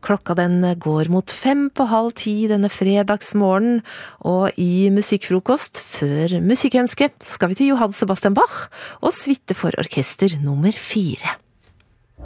Klokka den går mot 9:05 denne fredagsmorgen, og i musikkfrokost før musikkønske skal vi til Johann Sebastian Bach og suite for orkester nummer 4.